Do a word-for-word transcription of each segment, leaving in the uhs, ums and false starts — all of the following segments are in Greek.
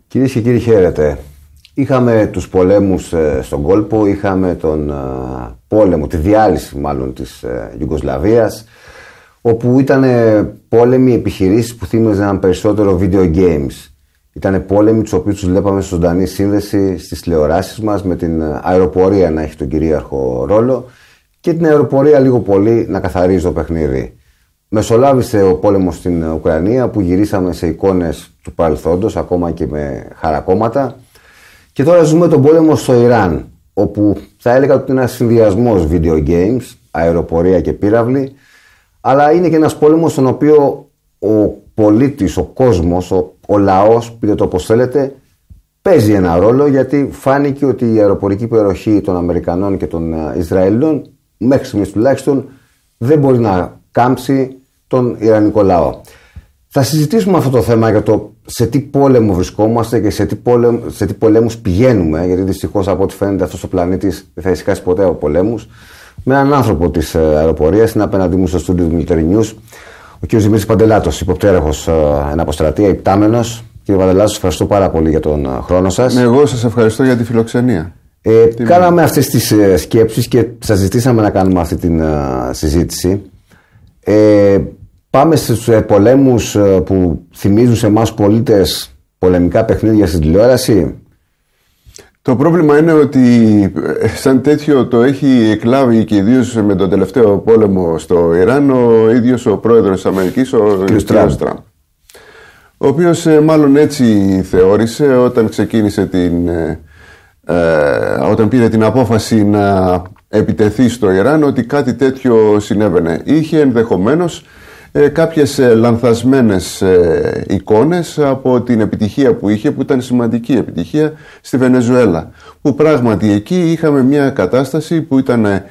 Κυρίες και κύριοι, χαίρετε. Είχαμε τους πολέμους ε, στον κόλπο, είχαμε τον ε, πόλεμο, τη διάλυση μάλλον της ε, Ιουγκοσλαβίας, όπου ήταν πόλεμοι επιχειρήσεις που θύμιζαν περισσότερο video games. Ήταν πόλεμοι τους οποίους τους βλέπαμε σε ζωντανή σύνδεση στις τηλεοράσεις μας, με την αεροπορία να έχει τον κυρίαρχο ρόλο και την αεροπορία λίγο πολύ να καθαρίζει το παιχνίδι. Μεσολάβησε ο πόλεμος στην Ουκρανία, που γυρίσαμε σε εικόνες του παρελθόντος, ακόμα και με χαρακόμματα. Και τώρα ζούμε τον πόλεμο στο Ιράν, όπου θα έλεγα ότι είναι ένας συνδυασμός video games, αεροπορία και πύραυλοι, αλλά είναι και ένας πόλεμος στον οποίο ο πολίτης, ο κόσμος, ο, ο λαός, πείτε το όπως θέλετε, παίζει ένα ρόλο, γιατί φάνηκε ότι η αεροπορική υπεροχή των Αμερικανών και των Ισραηλινών, μέχρι στιγμής τουλάχιστον, δεν μπορεί να κάμψει τον Ιρανικό λαό. Θα συζητήσουμε αυτό το θέμα για το σε τι πόλεμο βρισκόμαστε και σε τι, πόλεμ, σε τι πολέμους πηγαίνουμε, γιατί δυστυχώς από ό,τι φαίνεται αυτός ο πλανήτης δεν θα ησυχάσει ποτέ από πολέμους, με έναν άνθρωπο της αεροπορίας. Είναι απέναντί μου στο στούντιο του Military News ο κ. Δημήτρης Παντελάτος, υποπτέραχος εν αποστρατεία, υπτάμενος. Κύριε Παντελάτο, σας ευχαριστώ πάρα πολύ για τον χρόνο σας. Εγώ σας ευχαριστώ για τη φιλοξενία. Ε, κάναμε αυτές τις ε, σκέψεις και σας ζητήσαμε να κάνουμε αυτή την ε, συζήτηση. Ε, πάμε στους ε, πολέμους ε, που θυμίζουν σε εμάς πολίτες πολεμικά παιχνίδια στην τηλεόραση. Το πρόβλημα είναι ότι σαν τέτοιο το έχει εκλάβει, και ιδίως με τον τελευταίο πόλεμο στο Ιράν, ο ίδιος ο πρόεδρος της Αμερικής, ο κ. Τραμπ, ο οποίος μάλλον έτσι θεώρησε όταν ξεκίνησε την, ε, όταν πήρε την απόφαση να επιτεθεί στο Ιράν, ότι κάτι τέτοιο συνέβαινε. Είχε ενδεχομένως ε, κάποιες ε, λανθασμένες ε, εικόνες από την επιτυχία που είχε, που ήταν σημαντική επιτυχία στη Βενεζουέλα, που πράγματι εκεί είχαμε μια κατάσταση που ήταν ε,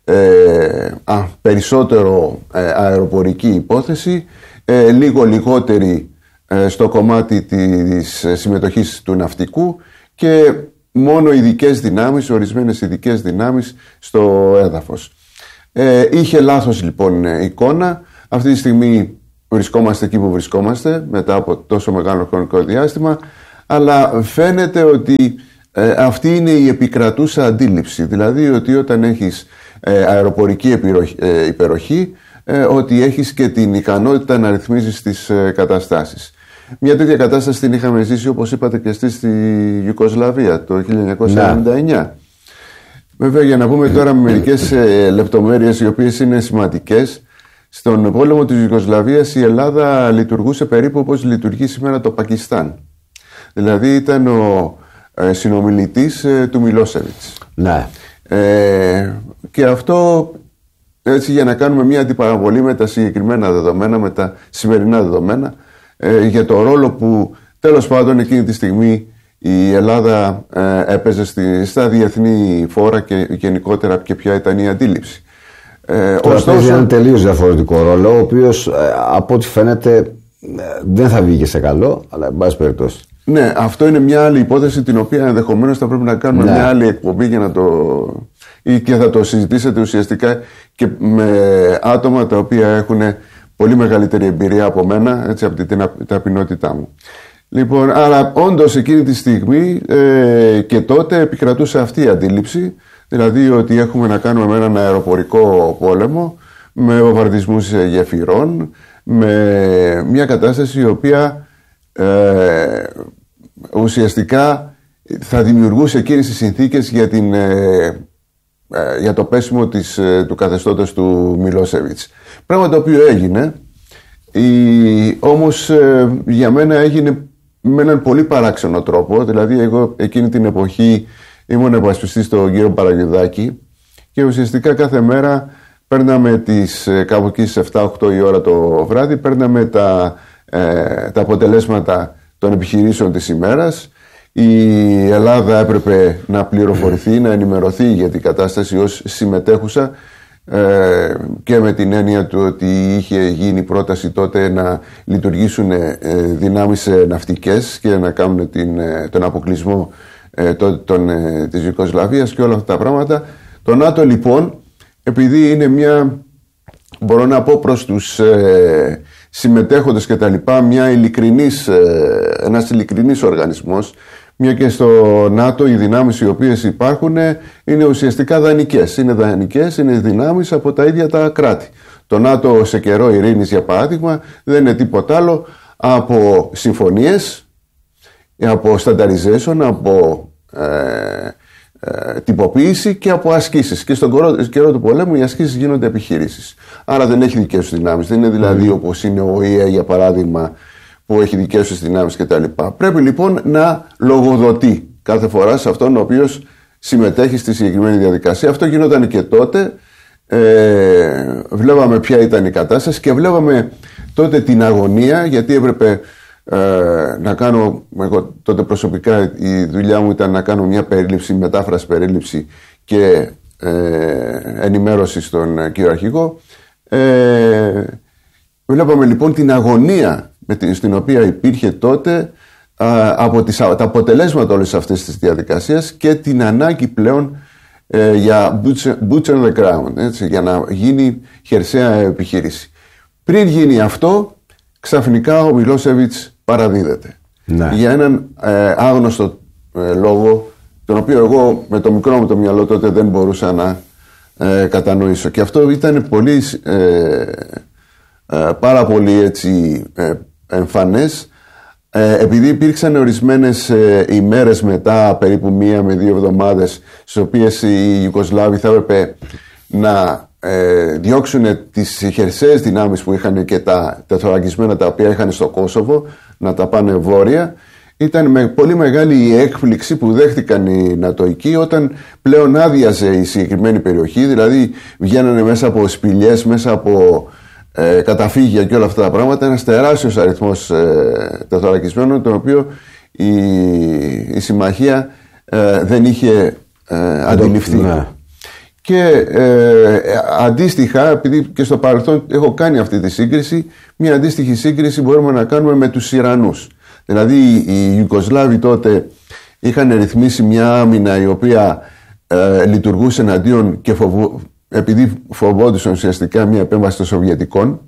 α, περισσότερο ε, αεροπορική υπόθεση, ε, λίγο λιγότερη ε, στο κομμάτι της συμμετοχής του ναυτικού και μόνο ειδικές δυνάμεις, ορισμένες ειδικές δυνάμεις στο έδαφος. Ε, είχε λάθος λοιπόν εικόνα. Αυτή τη στιγμή βρισκόμαστε εκεί που βρισκόμαστε μετά από τόσο μεγάλο χρονικό διάστημα, αλλά φαίνεται ότι ε, αυτή είναι η επικρατούσα αντίληψη, δηλαδή ότι όταν έχεις ε, αεροπορική επιροχή, ε, υπεροχή, ε, ότι έχεις και την ικανότητα να ρυθμίζεις τις ε, καταστάσεις. Μια τέτοια κατάσταση την είχαμε ζήσει, όπως είπατε και εσείς, στη Ιουγκοσλαβία το χίλια εννιακόσια ενενήντα εννιά. Βέβαια, για να πούμε τώρα με μερικές ε, λεπτομέρειες οι οποίες είναι σημαντικές, στον πόλεμο της Ιουγκοσλαβίας η Ελλάδα λειτουργούσε περίπου όπως λειτουργεί σήμερα το Πακιστάν. Δηλαδή ήταν ο ε, συνομιλητής ε, του Μιλόσεβιτς. Ναι. Ε, και αυτό, έτσι, για να κάνουμε μια αντιπαραβολή με τα συγκεκριμένα δεδομένα, με τα σημερινά δεδομένα, ε, για το ρόλο που τέλος πάντων εκείνη τη στιγμή η Ελλάδα ε, έπαιζε στη, στα διεθνή φόρα και γενικότερα και ποια ήταν η αντίληψη. Ε, Τώρα ωστόσο, παίζει έναν τελείως διαφορετικό ρόλο, ο οποίος ε, από ό,τι φαίνεται ε, δεν θα βγει και σε καλό, αλλά εν πάση περιπτώσει. Ναι, αυτό είναι μια άλλη υπόθεση, την οποία ενδεχομένως θα πρέπει να κάνουμε ναι. μια άλλη εκπομπή για να το... ή και θα το συζητήσετε ουσιαστικά και με άτομα τα οποία έχουν πολύ μεγαλύτερη εμπειρία από μένα, έτσι, από την ταπεινότητά μου. Λοιπόν, αλλά όντως εκείνη τη στιγμή ε, και τότε επικρατούσε αυτή η αντίληψη, δηλαδή ότι έχουμε να κάνουμε με έναν αεροπορικό πόλεμο, με βομβαρδισμούς γεφυρών, με μια κατάσταση η οποία ε, ουσιαστικά θα δημιουργούσε εκείνες τις συνθήκες για, την, ε, ε, για το πέσιμο της, ε, του καθεστώτος του Μιλόσεβιτς. Πράγμα το οποίο έγινε, η, όμως ε, για μένα έγινε με έναν πολύ παράξενο τρόπο. Δηλαδή εγώ εκείνη την εποχή ήμουν επασπιστής στον κύριο Παραγιουδάκη και ουσιαστικά κάθε μέρα παίρναμε τις, κάπου εκεί στις εφτά οκτώ η ώρα το βράδυ, παίρναμε τα, ε, τα αποτελέσματα των επιχειρήσεων της ημέρας. Η Ελλάδα έπρεπε να πληροφορηθεί, να ενημερωθεί για την κατάσταση ως συμμετέχουσα, ε, και με την έννοια του ότι είχε γίνει πρόταση τότε να λειτουργήσουν ε, δυνάμεις ναυτικές και να κάνουν την, ε, τον αποκλεισμό ε, τον, τον, ε, της Ιουγκοσλαβίας και όλα αυτά τα πράγματα. Το ΝΑΤΟ λοιπόν, επειδή είναι μια, μπορώ να πω προς τους ε, συμμετέχοντες και τα λοιπά, μια ειλικρινής, ένας ειλικρινής οργανισμός, μια και στο ΝΑΤΟ οι δυνάμεις οι οποίες υπάρχουν είναι ουσιαστικά δανεικές. Είναι δανεικές, είναι δυνάμεις από τα ίδια τα κράτη. Το ΝΑΤΟ σε καιρό ειρήνης, για παράδειγμα, δεν είναι τίποτα άλλο από συμφωνίες, από standardization, από ε, ε, τυποποίηση και από ασκήσεις. Και στον καιρό του πολέμου οι ασκήσεις γίνονται επιχειρήσεις. Άρα δεν έχει δικές του δυνάμεις. Δεν είναι δηλαδή mm. όπως είναι ο ΟΗΕ, για παράδειγμα, που έχει δικές του δυνάμεις κτλ. Πρέπει λοιπόν να λογοδοτεί κάθε φορά σε αυτόν ο οποίος συμμετέχει στη συγκεκριμένη διαδικασία. Αυτό γινόταν και τότε. Ε, βλέπαμε ποια ήταν η κατάσταση και βλέπαμε τότε την αγωνία, γιατί έπρεπε ε, να κάνω, εγώ τότε προσωπικά η δουλειά μου ήταν να κάνω μια περίληψη, μετάφραση περίληψη και ε, ενημέρωση στον κύριο Αρχηγό. Ε, βλέπαμε λοιπόν την αγωνία με την, στην οποία υπήρχε τότε α, από τις, τα αποτελέσματα όλες αυτές τις διαδικασίες και την ανάγκη πλέον ε, για boots on the ground, έτσι, για να γίνει χερσαία επιχείρηση. Πριν γίνει αυτό, ξαφνικά ο Μιλόσεβιτς παραδίδεται. Ναι. Για έναν ε, άγνωστο ε, λόγο, τον οποίο εγώ με το μικρό μου το μυαλό τότε δεν μπορούσα να ε, κατανοήσω. Και αυτό ήταν πολύ, ε, ε, πάρα πολύ έτσι, ε, εμφανές, ε, επειδή υπήρξαν ορισμένες ε, ημέρες μετά, περίπου μία με δύο εβδομάδες, στις οποίες οι Ιουγκοσλάβοι θα έπρεπε να ε, διώξουν τις χερσαίες δυνάμεις που είχαν και τα τεθωρακισμένα τα οποία είχαν στο Κόσοβο, να τα πάνε βόρεια. Ήταν με πολύ μεγάλη η έκπληξη που δέχτηκαν οι Νατοικοί όταν πλέον άδειαζε η συγκεκριμένη περιοχή, δηλαδή βγαίνανε μέσα από σπηλιές, μέσα από ε, καταφύγια και όλα αυτά τα πράγματα, ένας τεράστιος αριθμός ε, τεθωρακισμένων, τον οποίο η, η συμμαχία ε, δεν είχε ε, αντιληφθεί. Ναι. Και ε, αντίστοιχα, επειδή και στο παρελθόν έχω κάνει αυτή τη σύγκριση, μια αντίστοιχη σύγκριση μπορούμε να κάνουμε με τους Ιρανούς. Δηλαδή οι Ιουγκοσλάβοι τότε είχαν ρυθμίσει μια άμυνα η οποία ε, λειτουργούσε εναντίον και φοβο, επειδή φοβόντουσαν ουσιαστικά μια επέμβαση των Σοβιετικών.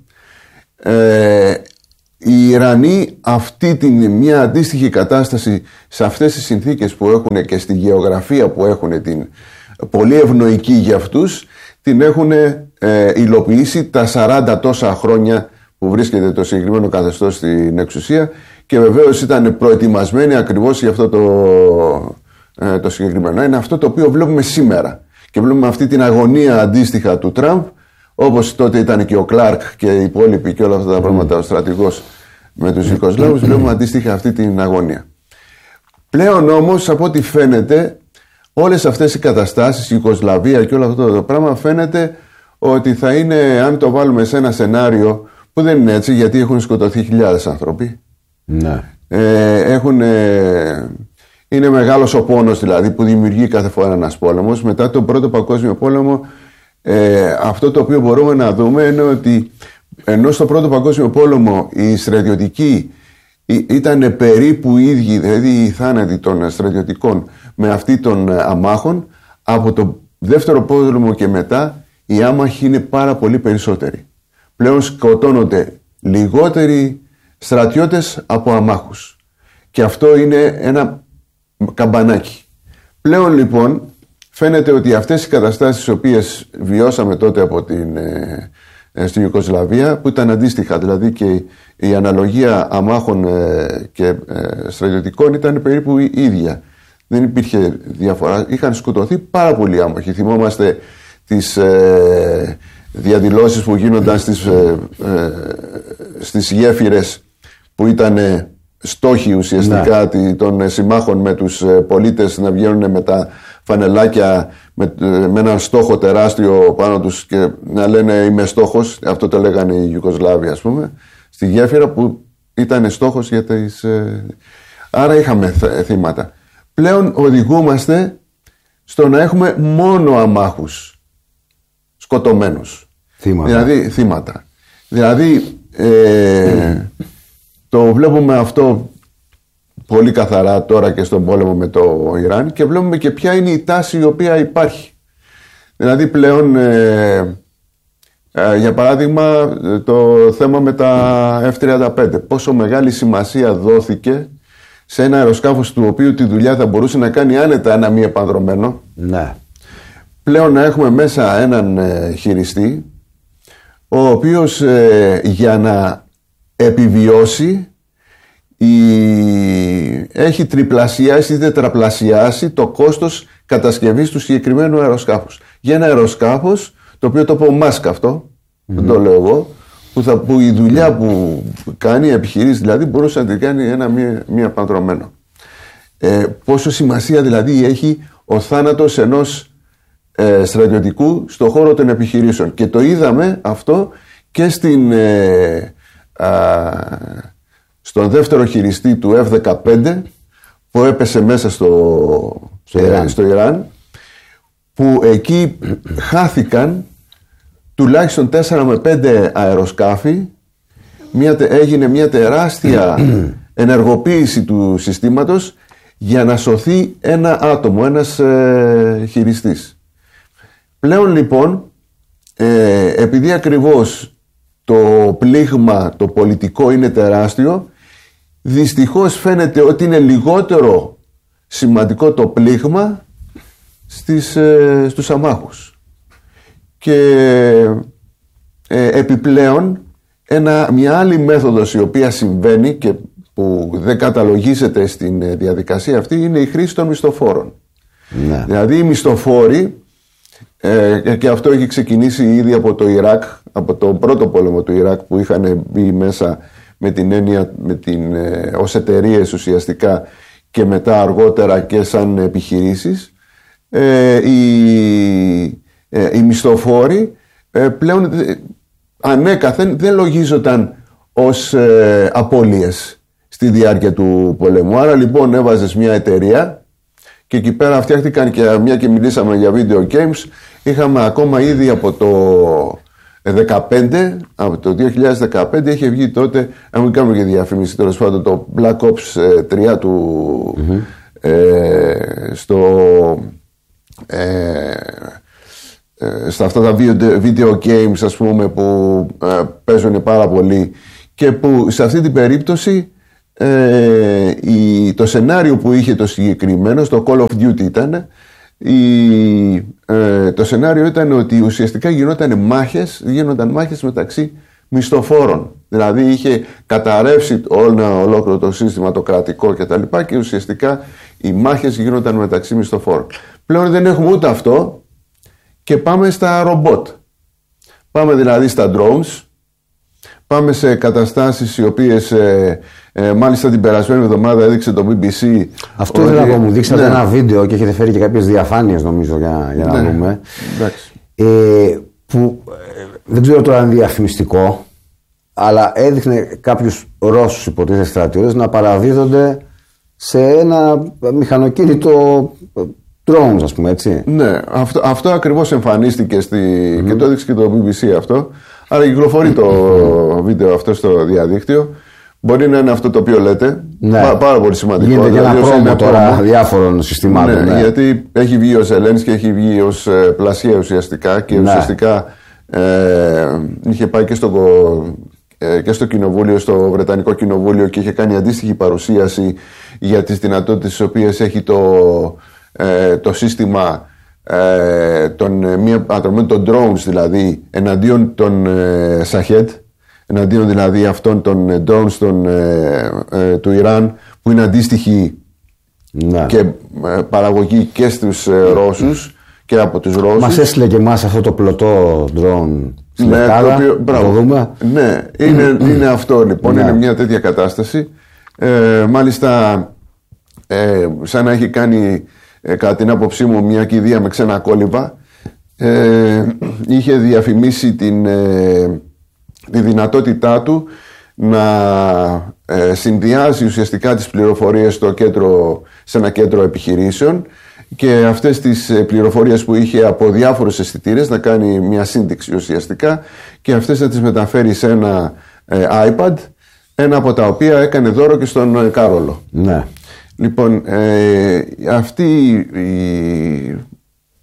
Ε, οι Ιρανοί αυτή την, μια αντίστοιχη κατάσταση σε αυτές τις συνθήκες που έχουν και στη γεωγραφία που έχουν την πολύ ευνοϊκή για αυτούς, την έχουν ε, υλοποιήσει τα σαράντα τόσα χρόνια που βρίσκεται το συγκεκριμένο καθεστώς στην εξουσία και βεβαίως ήταν προετοιμασμένοι ακριβώς για αυτό το, ε, το συγκεκριμένο. Είναι αυτό το οποίο βλέπουμε σήμερα και βλέπουμε αυτή την αγωνία αντίστοιχα του Τραμπ, όπως τότε ήταν και ο Κλάρκ και οι υπόλοιποι και όλα αυτά τα πράγματα, ο στρατηγός με τους Ιουγκοσλάβους, βλέπουμε αντίστοιχα αυτή την αγωνία. Πλέον όμως από ό,τι φαίνεται όλες αυτές οι καταστάσεις, η Ιουγκοσλαβία και όλο αυτό το πράγμα φαίνεται ότι θα είναι, αν το βάλουμε σε ένα σενάριο που δεν είναι έτσι, γιατί έχουν σκοτωθεί χιλιάδες άνθρωποι. Ναι. Ε, έχουν, ε, είναι μεγάλος ο πόνος δηλαδή που δημιουργεί κάθε φορά ένας πόλεμος. Μετά τον Πρώτο Παγκόσμιο Πόλεμο ε, αυτό το οποίο μπορούμε να δούμε είναι ότι ενώ στο Πρώτο Παγκόσμιο Πόλεμο οι στρατιωτικοί ήταν περίπου ίδιοι, δηλαδή οι θάνατοι των στρατιωτικών με αυτοί των αμάχων, από το Δεύτερο Πόλεμο και μετά οι άμαχοι είναι πάρα πολύ περισσότεροι. Πλέον σκοτώνονται λιγότεροι στρατιώτες από αμάχους. Και αυτό είναι ένα καμπανάκι. Πλέον λοιπόν φαίνεται ότι αυτές οι καταστάσεις τις οποίες βιώσαμε τότε από την, ε, ε, στην Ιουγκοσλαβία, που ήταν αντίστοιχα, δηλαδή και η αναλογία αμάχων ε, και ε, στρατιωτικών ήταν περίπου η ίδια. Δεν υπήρχε διαφορά. Είχαν σκοτωθεί πάρα πολλοί άμαχοι. Θυμόμαστε τις ε, διαδηλώσεις που γίνονταν στις, ε, ε, στις γέφυρες που ήταν στόχοι ουσιαστικά ναι. των συμμάχων με τους πολίτες να βγαίνουν με τα φανελάκια με, με ένα στόχο τεράστιο πάνω τους και να λένε είμαι στόχος, αυτό το λέγανε οι Ιουγκοσλάβοι ας πούμε, στη γέφυρα που ήταν στόχος για τις... Ε... Άρα είχαμε θύματα. Πλέον οδηγούμαστε στο να έχουμε μόνο αμάχους σκοτωμένους. Θύματα. Δηλαδή θύματα. Δηλαδή ε, το βλέπουμε αυτό πολύ καθαρά τώρα και στον πόλεμο με το Ιράν και βλέπουμε και ποια είναι η τάση η οποία υπάρχει. Δηλαδή πλέον ε, Ε, για παράδειγμα, το θέμα με τα εφ τριάντα πέντε. Πόσο μεγάλη σημασία δόθηκε σε ένα αεροσκάφος του οποίου τη δουλειά θα μπορούσε να κάνει άνετα ένα μη επανδρωμένο. Ναι. Πλέον να έχουμε μέσα έναν ε, χειριστή, ο οποίος ε, για να επιβιώσει η... έχει τριπλασιάσει ή τετραπλασιάσει το κόστος κατασκευής του συγκεκριμένου αεροσκάφους. Για ένα αεροσκάφος, το οποίο το πω μάσκα αυτό, mm-hmm. δεν το λέω εγώ, που, θα, που η δουλειά που κάνει, η επιχειρήση δηλαδή, μπορούσε να την κάνει ένα μη, μη επανδρωμένο. Ε, πόσο σημασία δηλαδή έχει ο θάνατος ενός ε, στρατιωτικού στον χώρο των επιχειρήσεων. Και το είδαμε αυτό και στην, ε, α, στον δεύτερο χειριστή του εφ δεκαπέντε που έπεσε μέσα στο, στο, ε, Ιράν. στο Ιράν, που εκεί χάθηκαν τουλάχιστον τέσσερα με πέντε αεροσκάφη, μια, έγινε μια τεράστια ενεργοποίηση του συστήματος για να σωθεί ένα άτομο, ένας ε, χειριστής. Πλέον λοιπόν, ε, επειδή ακριβώς το πλήγμα το πολιτικό είναι τεράστιο, δυστυχώς φαίνεται ότι είναι λιγότερο σημαντικό το πλήγμα στις, ε, στους αμάχους. Και ε, επιπλέον ένα, μια άλλη μέθοδος η οποία συμβαίνει και που δεν καταλογίζεται στην διαδικασία αυτή είναι η χρήση των μισθοφόρων. Ναι. Δηλαδή οι μισθοφόροι, ε, και αυτό έχει ξεκινήσει ήδη από το Ιράκ, από τον πρώτο πόλεμο του Ιράκ που είχαν μπει μέσα με την έννοια με την, ε, ως εταιρείες ουσιαστικά και μετά αργότερα και σαν επιχειρήσεις, ε, οι, ε, οι μισθοφόροι ε, πλέον ε, ανέκαθεν δεν λογίζονταν ως ε, απώλειες στη διάρκεια του πολέμου. Άρα λοιπόν έβαζες μια εταιρεία και εκεί πέρα φτιάχτηκαν, και μια και μιλήσαμε για video games, είχαμε ακόμα ήδη από το δεκαπέντε, από το δύο χιλιάδες δεκαπέντε είχε βγει τότε, αν μην κάνουμε και διαφήμιση τέλος πάντων, το Black Ops τρία του mm-hmm. ε, στο ε, ε, στα αυτά τα video, video games ας πούμε που ε, παίζουν πάρα πολύ και που σε αυτή την περίπτωση ε, η, το σενάριο που είχε το συγκεκριμένο στο Call of Duty ήταν η, ε, το σενάριο ήταν ότι ουσιαστικά γινόταν μάχες, γίνονταν μάχες μεταξύ μισθοφόρων. Δηλαδή είχε καταρρεύσει όλο, ολόκληρο το σύστημα το κρατικό κτλ. Και, και ουσιαστικά οι μάχες γίνονταν μεταξύ μισθοφόρων. Πλέον δεν έχουμε ούτε αυτό και πάμε στα ρομπότ. Πάμε δηλαδή στα drones. Πάμε σε καταστάσεις οι οποίες ε, ε, μάλιστα την περασμένη εβδομάδα έδειξε το μπι μπι σι. Αυτό ήθελα να πω, μου δείξατε ναι. ένα βίντεο και έχετε φέρει και κάποιες διαφάνειες νομίζω για, για να ναι. δούμε. Ε, που ε, δεν ξέρω τώρα αν είναι διαφημιστικό, αλλά έδειχνε κάποιους Ρώσους υποτίθεται στρατιώτες να παραδίδονται σε ένα μηχανοκίνητο drones, ας πούμε, έτσι. Ναι, αυτό, αυτό ακριβώς εμφανίστηκε στη, mm-hmm. και το έδειξε και το μπι μπι σι αυτό. Άρα κυκλοφορεί το βίντεο αυτό στο διαδίκτυο. Μπορεί να είναι αυτό το οποίο λέτε. Ναι. Πά, πάρα πολύ σημαντικό. Γίνεται και ένα πρόμο τώρα διάφορων συστημάτων. Ναι, ναι. Γιατί έχει βγει ως Ελένης και έχει βγει ως ε, πλασία ουσιαστικά. Και ναι. ουσιαστικά ε, είχε πάει και στο, ε, και στο κοινοβούλιο, στο Βρετανικό Κοινοβούλιο, και είχε κάνει αντίστοιχη παρουσίαση για τις δυνατότητες τις οποίες έχει το, ε, το σύστημα ε, των, μία, των drones, δηλαδή εναντίον των ε, Shahed, εναντίον δηλαδή αυτών των drones των, ε, ε, του Ιράν, που είναι αντίστοιχη να. και ε, παραγωγή και στους ε, Ρώσους και από τους Ρώσους. Μας έστειλε και εμάς αυτό το πλωτό drone στην ναι, Ελλάδα, οποίο, να το δούμε. Ναι, είναι, είναι αυτό λοιπόν, ναι. είναι μια τέτοια κατάσταση. Ε, μάλιστα, ε, σαν να έχει κάνει ε, κατά την άποψή μου μια κηδεία με ξένα κόλληβα, ε, είχε διαφημίσει την... Ε, τη δυνατότητά του να ε, συνδυάζει ουσιαστικά τις πληροφορίες στο κέντρο, σε ένα κέντρο επιχειρήσεων, και αυτές τις πληροφορίες που είχε από διάφορους αισθητήρες να κάνει μια σύνδεξη ουσιαστικά, και αυτές να τις μεταφέρει σε ένα ε, iPad, ένα από τα οποία έκανε δώρο και στον ε, Κάρολο. Ναι. Λοιπόν, ε, αυτή η,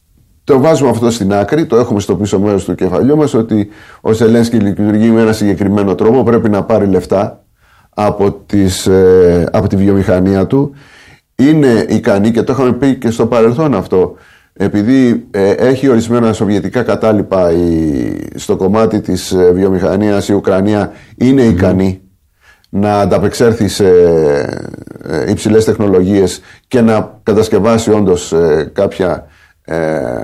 το βάζουμε αυτό στην άκρη, το έχουμε στο πίσω μέρος του κεφαλιού μας, ότι ο Ζελένσκι λειτουργεί με ένα συγκεκριμένο τρόπο, πρέπει να πάρει λεφτά από, τις, ε, από τη βιομηχανία του. Είναι ικανή, και το είχαμε πει και στο παρελθόν αυτό, επειδή ε, έχει ορισμένα σοβιετικά κατάλοιπα η, στο κομμάτι της ε, βιομηχανίας, η Ουκρανία είναι mm. ικανή να ανταπεξέλθει σε ε, υψηλές τεχνολογίες και να κατασκευάσει όντως ε, κάποια ε,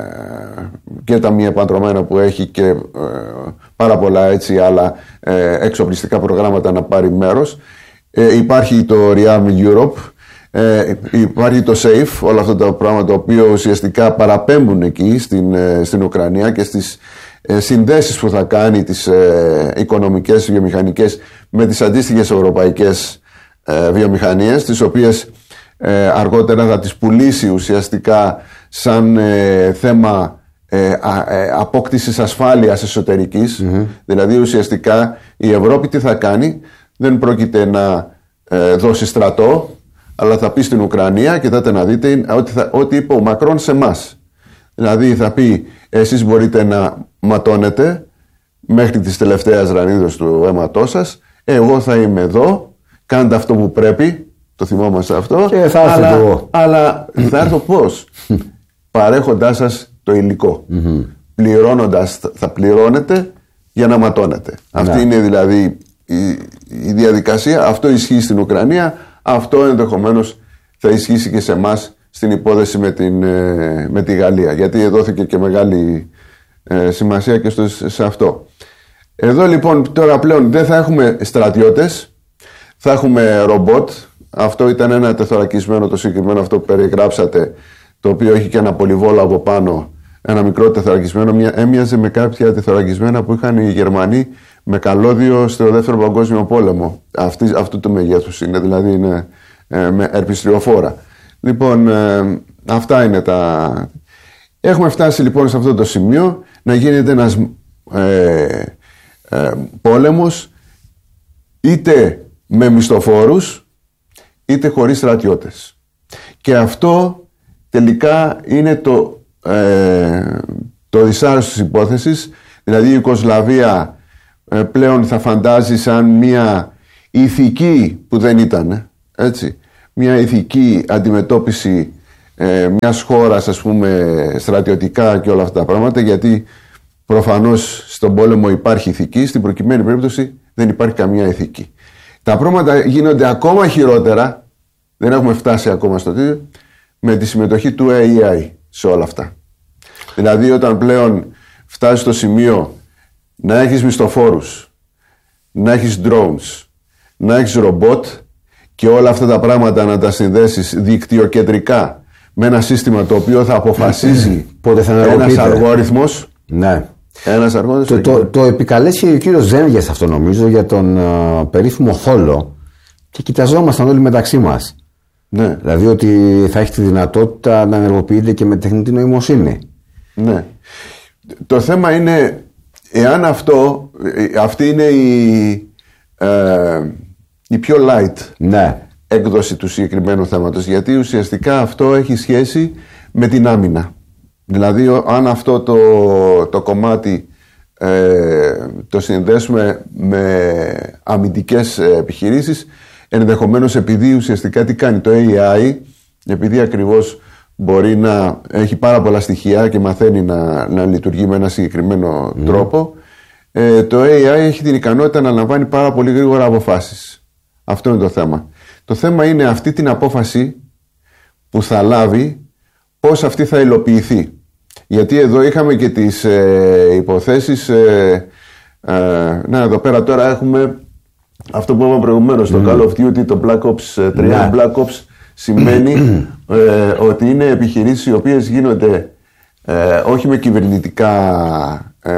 και τα μη επαντρωμένα που έχει και ε, πάρα πολλά έτσι άλλα ε, εξοπλιστικά προγράμματα να πάρει μέρος. Ε, υπάρχει το Rearm Europe, ε, υπάρχει το SAFE, όλα αυτά τα πράγματα τα οποία ουσιαστικά παραπέμπουν εκεί στην, ε, στην Ουκρανία και στις ε, συνδέσεις που θα κάνει τις ε, οικονομικές, βιομηχανικές με τις αντίστοιχες ευρωπαϊκές ε, βιομηχανίες, τις οποίες ε, αργότερα θα τις πουλήσει ουσιαστικά σαν ε, θέμα ε, α, ε, απόκτησης ασφάλειας εσωτερικής. Mm-hmm. Δηλαδή ουσιαστικά η Ευρώπη τι θα κάνει? Δεν πρόκειται να ε, δώσει στρατό, αλλά θα πει στην Ουκρανία, κοιτάτε να δείτε ότι, θα, ότι είπε ο Μακρόν σε εμάς. Δηλαδή θα πει, εσείς μπορείτε να ματώνετε μέχρι τις τελευταίες ρανίδες του αίματός σας, εγώ θα είμαι εδώ, κάντε αυτό που πρέπει, το θυμόμαστε αυτό, και θα έρθω αλλά, εγώ. αλλά θα έρθω πώς? Παρέχοντάς σας το υλικό. Mm-hmm. Πληρώνοντας, θα πληρώνετε για να ματώνετε. Yeah. Αυτή είναι δηλαδή η, η διαδικασία, αυτό ισχύει στην Ουκρανία, αυτό ενδεχομένως θα ισχύσει και σε εμάς στην υπόθεση με, την, με τη Γαλλία, γιατί δόθηκε και μεγάλη ε, σημασία και στο, σε αυτό. Εδώ λοιπόν τώρα πλέον δεν θα έχουμε στρατιώτες, θα έχουμε ρομπότ. Αυτό ήταν ένα τεθωρακισμένο, το συγκεκριμένο αυτό που περιγράψατε, το οποίο έχει και ένα πολυβόλο από πάνω, ένα μικρό τεθωρακισμένο, έμοιαζε με κάποια τεθωρακισμένα που είχαν οι Γερμανοί με καλώδιο στο δεύτερο παγκόσμιο πόλεμο. Αυτή, αυτού του μεγέθους είναι, δηλαδή είναι ε, με ερπιστριοφόρα. Λοιπόν, ε, αυτά είναι τα... Έχουμε φτάσει λοιπόν σε αυτό το σημείο να γίνεται ένας ε, ε, πόλεμος είτε με μισθοφόρους είτε χωρίς στρατιώτες. Και αυτό τελικά είναι το, ε, το δυσάρεστο της υπόθεσης. Δηλαδή η Ιουγκοσλαβία ε, πλέον θα φαντάζει σαν μια ηθική που δεν ήταν, έτσι, μια ηθική αντιμετώπιση ε, μιας χώρας, ας πούμε, στρατιωτικά και όλα αυτά τα πράγματα, γιατί προφανώς στον πόλεμο υπάρχει ηθική, στην προκειμένη περίπτωση δεν υπάρχει καμία ηθική. Τα πράγματα γίνονται ακόμα χειρότερα, δεν έχουμε φτάσει ακόμα στο τι, με τη συμμετοχή του έι άι σε όλα αυτά. Δηλαδή όταν πλέον φτάσει στο σημείο να έχεις μισθοφόρους, να έχεις drones, να έχεις ρομπότ και όλα αυτά τα πράγματα να τα συνδέσεις δικτυοκεντρικά με ένα σύστημα το οποίο θα αποφασίζει πότε θα ένας αλγόριθμος. Ναι. Ένας το, το, το επικαλέσει ο κύριος Ζένγες αυτό νομίζω για τον uh, περίφημο Θόλο και κοιταζόμασταν όλοι μεταξύ μας. Ναι. Δηλαδή ότι θα έχει τη δυνατότητα να ενεργοποιείται και με τεχνητή νοημοσύνη. Ναι. Το θέμα είναι εάν αυτό, αυτή είναι η, ε, η πιο light ναι. έκδοση του συγκεκριμένου θέματος, γιατί ουσιαστικά αυτό έχει σχέση με την άμυνα. Δηλαδή αν αυτό το, το κομμάτι ε, το συνδέσουμε με αμυντικές επιχειρήσεις, ενδεχομένως επειδή ουσιαστικά τι κάνει το έι άι, επειδή ακριβώς μπορεί να έχει πάρα πολλά στοιχεία και μαθαίνει να, να λειτουργεί με ένα συγκεκριμένο mm. τρόπο, ε, το έι άι έχει την ικανότητα να λαμβάνει πάρα πολύ γρήγορα αποφάσεις. Αυτό είναι το θέμα. Το θέμα είναι αυτή την απόφαση που θα λάβει, πώς αυτή θα υλοποιηθεί. Γιατί εδώ είχαμε και τις ε, υποθέσεις, ε, ε, να εδώ πέρα τώρα έχουμε αυτό που είπαμε προηγουμένως, mm. το Call of Duty, το Black Ops τρία. Yeah. Black Ops σημαίνει ε, ότι είναι επιχειρήσεις οι οποίες γίνονται ε, όχι με κυβερνητικά ε,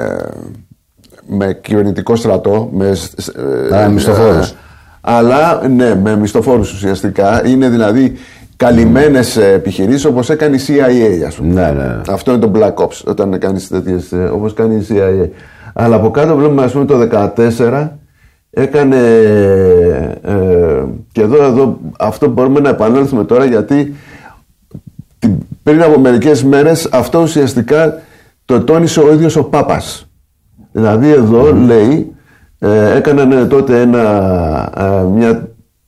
με κυβερνητικό στρατό, με ε, μισθοφόρους. Ε, αλλά ναι, με μισθοφόρους ουσιαστικά. Είναι δηλαδή καλυμμένες επιχειρήσεις όπως έκανε η σι άι έι, ας πούμε. Ναι, ναι. Αυτό είναι το Black Ops, όταν κάνεις τέτοιες, όπως κάνει η σι άι έι. Αλλά από κάτω βλέπουμε, ας πούμε, το δεκατέσσερα έκανε ε, και εδώ, εδώ αυτό μπορούμε να επανέλθουμε τώρα, γιατί την πριν από μερικές μέρες αυτό ουσιαστικά το τόνισε ο ίδιος ο Πάπας. Δηλαδή εδώ mm. λέει, ε, έκαναν τότε ένα, ε, μια,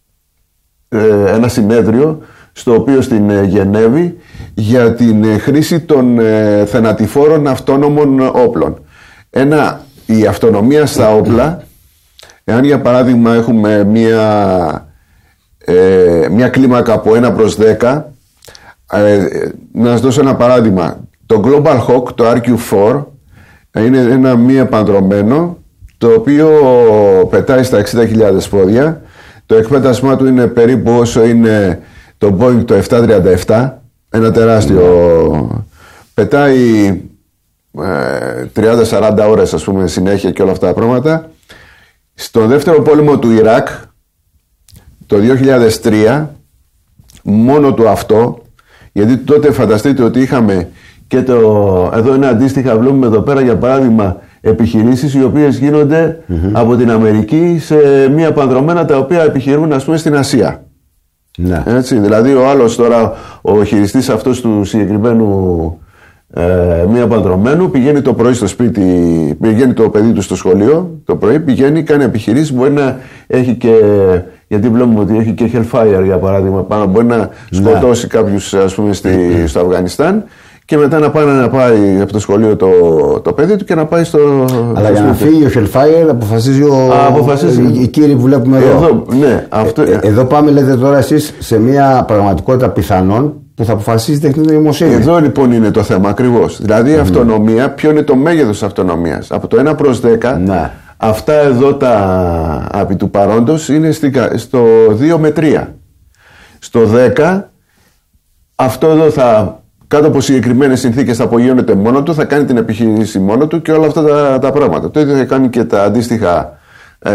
ε, ένα συνέδριο στο οποίο στην ε, Γενέβη για την ε, χρήση των ε, θανατηφόρων αυτόνομων όπλων. Ένα, η αυτονομία στα όπλα, εάν για παράδειγμα έχουμε μια, ε, μια κλίμακα από ένα προς δέκα, ε, να σας δώσω ένα παράδειγμα. Το Global Hawk, το αρ κιου φορ, είναι ένα μη επανδρωμένο, το οποίο πετάει στα εξήντα χιλιάδες πόδια. Το εκπέτασμά του είναι περίπου όσο είναι το Boeing το επτακόσια τριάντα επτά, ένα τεράστιο. Mm. Πετάει ε, τριάντα με σαράντα ώρες, ας πούμε, συνέχεια και όλα αυτά τα πράγματα. Στο δεύτερο πόλεμο του Ιράκ, το δύο χιλιάδες τρία, μόνο του αυτό, γιατί τότε φανταστείτε ότι είχαμε και το, εδώ είναι αντίστοιχα, βλέπουμε εδώ πέρα για παράδειγμα επιχειρήσεις οι οποίες γίνονται mm-hmm. από την Αμερική σε μία πανδρομένα τα οποία επιχειρούν, ας πούμε, στην Ασία. Ναι. Έτσι, δηλαδή ο άλλος τώρα, ο χειριστής αυτός του συγκεκριμένου ε, μία πανδρομένου, πηγαίνει το πρωί στο σπίτι, πηγαίνει το παιδί του στο σχολείο, το πρωί πηγαίνει, κάνει επιχειρήσεις, μπορεί να έχει και, γιατί βλέπουμε ότι έχει και Hellfire για παράδειγμα πάνω, μπορεί να σκοτώσει ναι. κάποιους, ας πούμε, στη, στο Αφγανιστάν. Και μετά να πάει να πάει από το σχολείο το, το παιδί του και να πάει στο. Αλλά για να φύγει ο Hellfire αποφασίζει ο. Α, αποφασίζει. Οι κύριοι που βλέπουμε εδώ. Εδώ, ναι, αυτό... ε, εδώ πάμε, λέτε τώρα εσείς, σε μια πραγματικότητα πιθανών που θα αποφασίζει η τεχνητή νοημοσύνη. Εδώ λοιπόν είναι το θέμα ακριβώς. Δηλαδή η mm. αυτονομία, ποιο είναι το μέγεθος αυτονομίας. Από το ένα προς δέκα, ναι. αυτά εδώ τα επί του παρόντος είναι στο δύο με τρία. Στο δέκα, αυτό εδώ θα. Κάτω από συγκεκριμένες συνθήκες θα απογειώνεται μόνο του, θα κάνει την επιχείρηση μόνο του και όλα αυτά τα, τα πράγματα. Το ίδιο θα κάνει και τα αντίστοιχα ε,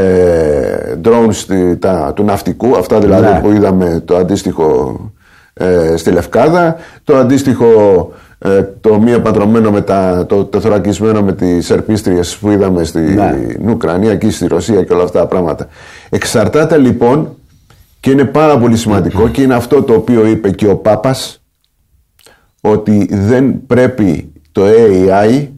drones τα, του ναυτικού, αυτά δηλαδή ναι. που είδαμε το αντίστοιχο ε, στη Λευκάδα, το αντίστοιχο ε, το μη επαντρωμένο με τα, το τεθωρακισμένο με τις ερπίστριες που είδαμε στην ναι. Ουκρανία και στη Ρωσία και όλα αυτά τα πράγματα. Εξαρτάται λοιπόν και είναι πάρα πολύ σημαντικό και είναι αυτό το οποίο είπε και ο Πάπας, ότι δεν πρέπει το έι άι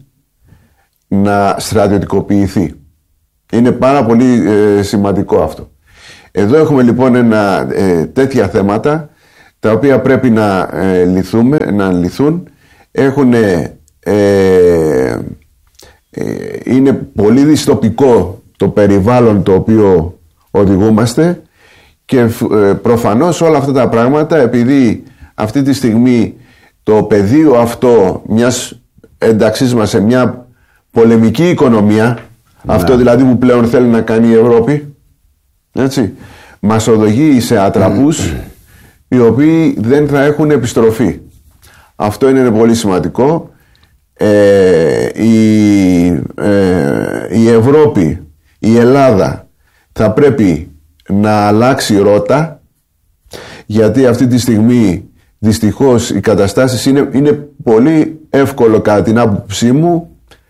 να στρατιωτικοποιηθεί. Είναι πάρα πολύ ε, σημαντικό αυτό. Εδώ έχουμε λοιπόν ένα, ε, τέτοια θέματα τα οποία πρέπει να, ε, λυθούμε, να λυθούν. Έχουν, ε, ε, είναι πολύ δυστοπικό το περιβάλλον το οποίο οδηγούμαστε και ε, προφανώς όλα αυτά τα πράγματα, επειδή αυτή τη στιγμή το πεδίο αυτό μιας ένταξής μας σε μια πολεμική οικονομία, ναι. αυτό δηλαδή που πλέον θέλει να κάνει η Ευρώπη, έτσι, μας οδηγεί σε ατραπούς οι οποίοι δεν θα έχουν επιστροφή. Αυτό είναι πολύ σημαντικό. Ε, η, ε, η Ευρώπη, η Ελλάδα θα πρέπει να αλλάξει ρότα, γιατί αυτή τη στιγμή δυστυχώς οι καταστάσεις είναι, είναι πολύ εύκολο κατά την άποψή μου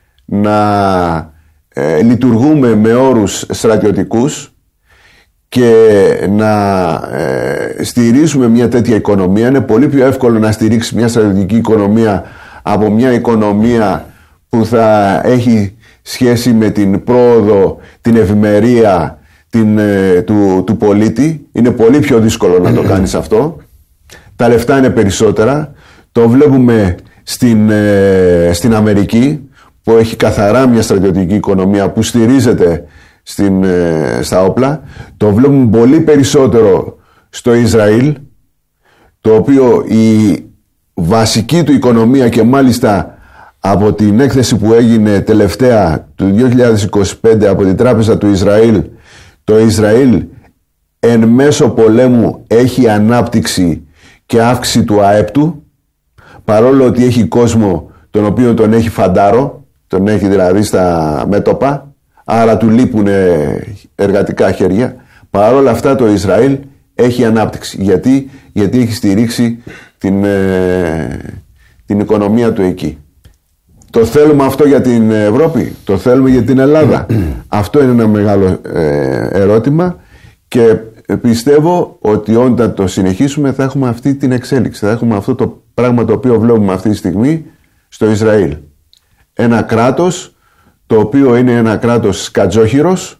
να ε, λειτουργούμε με όρους στρατιωτικούς και να ε, στηρίζουμε μια τέτοια οικονομία. Είναι πολύ πιο εύκολο να στηρίξει μια στρατιωτική οικονομία από μια οικονομία που θα έχει σχέση με την πρόοδο, την ευημερία την, ε, του, του πολίτη. Είναι πολύ πιο δύσκολο να το κάνεις αυτό. Τα λεφτά είναι περισσότερα. Το βλέπουμε στην, ε, στην Αμερική, που έχει καθαρά μια στρατιωτική οικονομία που στηρίζεται στην, ε, στα όπλα. Το βλέπουμε πολύ περισσότερο στο Ισραήλ, το οποίο η βασική του οικονομία, και μάλιστα από την έκθεση που έγινε τελευταία του δύο χιλιάδες είκοσι πέντε από την Τράπεζα του Ισραήλ, το Ισραήλ εν μέσω πολέμου έχει ανάπτυξη και αύξηση του ΑΕΠ του, παρόλο ότι έχει κόσμο τον οποίο τον έχει φαντάρο, τον έχει δηλαδή στα μέτωπα, άρα του λείπουν εργατικά χέρια. Παρόλα αυτά το Ισραήλ έχει ανάπτυξη. Γιατί, Γιατί έχει στηρίξει την, ε, την οικονομία του εκεί. Το θέλουμε αυτό για την Ευρώπη, το θέλουμε για την Ελλάδα. Αυτό είναι ένα μεγάλο ε, ερώτημα και πιστεύω ότι όταν το συνεχίσουμε θα έχουμε αυτή την εξέλιξη, θα έχουμε αυτό το πράγμα το οποίο βλέπουμε αυτή τη στιγμή στο Ισραήλ. Ένα κράτος το οποίο είναι ένα κράτος σκατζόχυρος,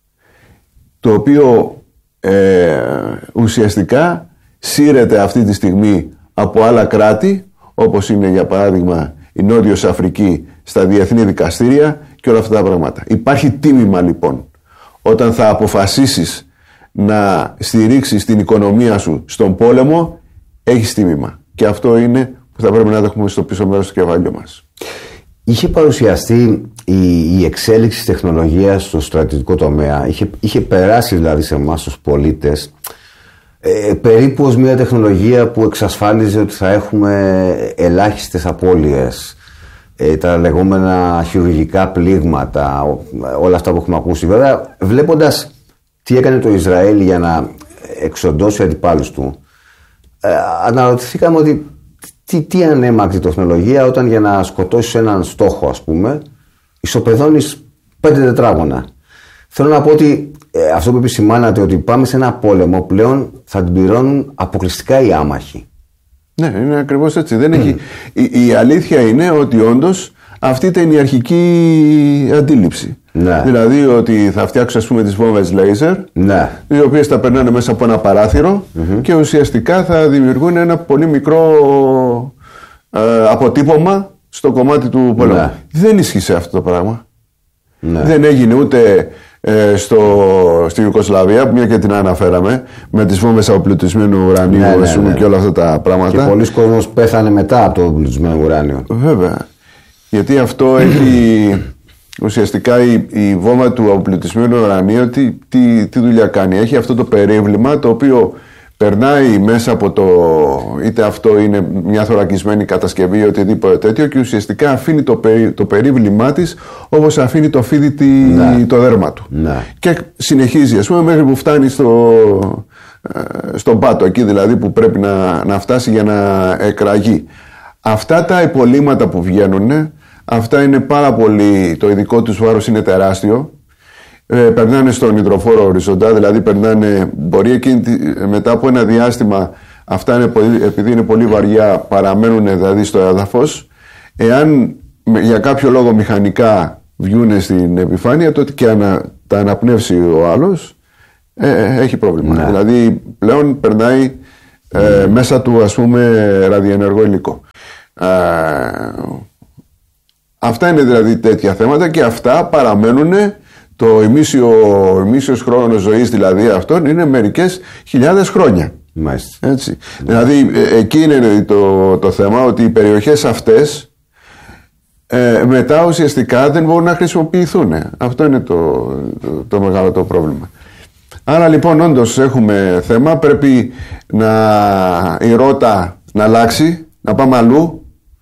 το οποίο ε, ουσιαστικά σύρεται αυτή τη στιγμή από άλλα κράτη, όπως είναι για παράδειγμα η Νότιος Αφρική στα διεθνή δικαστήρια και όλα αυτά τα πράγματα. Υπάρχει τίμημα λοιπόν όταν θα αποφασίσεις να στηρίξεις την οικονομία σου στον πόλεμο, έχεις τίμημα. Και αυτό είναι που θα πρέπει να το έχουμε στο πίσω μέρος του κεφαλιού μας. Είχε παρουσιαστεί η, η εξέλιξη της τεχνολογίας στο στρατιωτικό τομέα, είχε, είχε περάσει δηλαδή σε εμάς τους πολίτες ε, περίπου ως μια τεχνολογία που εξασφάλιζε ότι θα έχουμε ελάχιστες απώλειες, ε, τα λεγόμενα χειρουργικά πλήγματα, ό, όλα αυτά που έχουμε ακούσει. Βέβαια, βλέποντας τι έκανε το Ισραήλ για να εξοντώσει αντιπάλους του, ε, αναρωτηθήκαμε ότι τι, τι ανέμακτη τεχνολογία όταν για να σκοτώσεις έναν στόχο, ας πούμε, ισοπεδώνεις πέντε τετράγωνα. Θέλω να πω ότι ε, αυτό που επισημάνατε, ότι πάμε σε ένα πόλεμο πλέον θα την πληρώνουν αποκλειστικά οι άμαχοι. Ναι, είναι ακριβώς έτσι. Δεν έχει... η, η αλήθεια είναι ότι όντως αυτή ήταν η αρχική αντίληψη. Ναι. Δηλαδή ότι θα φτιάξουν, ας πούμε, τις βόμβες λέιζερ, ναι, οι οποίες θα περνάνε μέσα από ένα παράθυρο mm-hmm. και ουσιαστικά θα δημιουργούν ένα πολύ μικρό ε, αποτύπωμα στο κομμάτι του πολέμου. Ναι. Δεν ίσχυσε αυτό το πράγμα. Ναι. Δεν έγινε ούτε ε, στο, στη Ιουγκοσλαβία, μια και την αναφέραμε, με τις βόμβες αποπλουτισμένου ουρανίου, ναι, ναι, ναι, και όλα αυτά τα πράγματα. Και πολλοί κόσμος πέθανε μετά από το αποπλουτισμένο ουράνιο. Βέβαια. Γιατί αυτό έχει... Ουσιαστικά η, η βόμβα του αποπλουτισμένου ουρανίου τι, τι, τι δουλειά κάνει? Έχει αυτό το περίβλημα το οποίο περνάει μέσα από το, είτε αυτό είναι μια θωρακισμένη κατασκευή ή οτιδήποτε τέτοιο, και ουσιαστικά αφήνει το, περί, το περίβλημά της όπως αφήνει το φίδι τη, ναι. το δέρμα του. Ναι. Και συνεχίζει, ας πούμε, μέχρι που φτάνει στο, στον πάτο, εκεί δηλαδή που πρέπει να, να φτάσει για να εκραγεί. Αυτά τα υπολείμματα που βγαίνουν, αυτά είναι πάρα πολύ, το ειδικό τους βάρος είναι τεράστιο. Ε, περνάνε στον υδροφόρο οριζοντά, δηλαδή περνάνε, μπορεί εκείνη, μετά από ένα διάστημα, αυτά είναι πολύ, επειδή είναι πολύ βαριά, παραμένουν δηλαδή στο έδαφος. Εάν για κάποιο λόγο μηχανικά βγουν στην επιφάνεια, τότε και ανα, τα αναπνεύσει ο άλλος, ε, έχει πρόβλημα. Ναι. Δηλαδή πλέον περνάει ε, mm. μέσα του, ας πούμε, ραδιενεργό υλικό. Ε, Αυτά είναι δηλαδή τέτοια θέματα, και αυτά παραμένουν, το ημίσιο, ο ημίσιος χρόνος ζωής δηλαδή αυτών είναι μερικές χιλιάδες χρόνια. Μάλιστα. Έτσι. Mm. Δηλαδή εκεί είναι το, το θέμα, ότι οι περιοχές αυτές ε, μετά ουσιαστικά δεν μπορούν να χρησιμοποιηθούν. Αυτό είναι το, το, το μεγάλο το πρόβλημα. Άρα λοιπόν όντως έχουμε θέμα, πρέπει να, η ρότα να αλλάξει, να πάμε αλλού